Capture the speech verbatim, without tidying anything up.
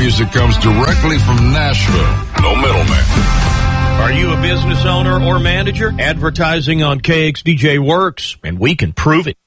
music comes directly from Nashville. No middleman. Are you a business owner or manager? Advertising on K X D J works, and we can prove it.